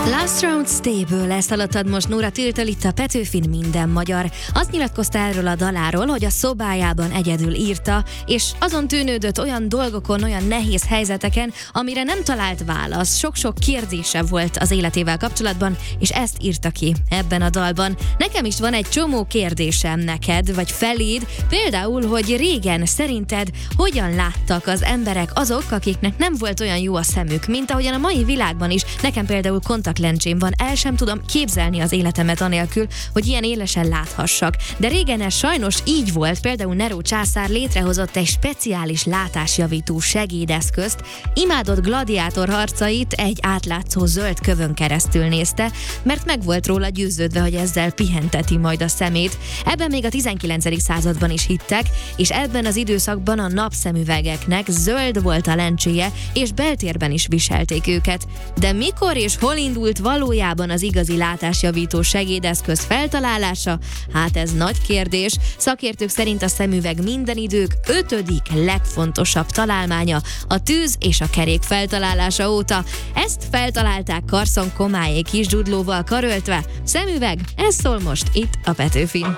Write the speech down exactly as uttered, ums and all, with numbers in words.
Last Round Stable, ezt hallottad most Nóra Tiltől itt a Petőfin Minden Magyar. Azt nyilatkozta erről a daláról, hogy a szobájában egyedül írta, és azon tűnődött olyan dolgokon, olyan nehéz helyzeteken, amire nem talált választ. Sok-sok kérdése volt az életével kapcsolatban, és ezt írta ki ebben a dalban. Nekem is van egy csomó kérdésem neked, vagy feléd, például, hogy régen szerinted hogyan láttak az emberek azok, akiknek nem volt olyan jó a szemük, mint ahogyan a mai világban is. Nekem például kontaktlencsém van, el sem tudom képzelni az életemet anélkül, hogy ilyen élesen láthassak. De régen ez sajnos így volt, például Neró császár létrehozott egy speciális látásjavító segédeszközt, imádott gladiátor harcait egy átlátszó zöld kövön keresztül nézte, mert meg volt róla győződve, hogy ezzel pihenteti majd a szemét. Ebben még a tizenkilencedik században is hittek, és ebben az időszakban a napszemüvegeknek zöld volt a lencséje, és beltérben is viselték őket. De mikor és hol indult valójában az igazi látásjavító segédeszköz feltalálása? Hát ez nagy kérdés. Szakértők szerint a szemüveg minden idők ötödik legfontosabb találmánya, a tűz és a kerék feltalálása óta. Ezt feltalálták Carson Comáék kisdudlóval karöltve. Szemüveg, ez szól most itt a Petőfin.